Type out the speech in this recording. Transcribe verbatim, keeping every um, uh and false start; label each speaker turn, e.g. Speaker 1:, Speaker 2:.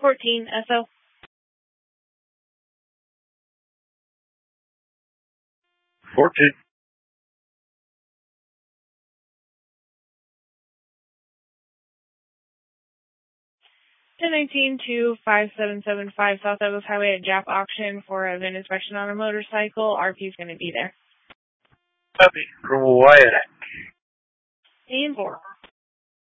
Speaker 1: fourteen S O.
Speaker 2: fourteen.
Speaker 1: ten nineteen to five seven seven five South Douglas Highway at Jap Auction for a V I N inspection on a motorcycle. R P is going to be there.
Speaker 2: Copy. From Wyatt.
Speaker 1: And four.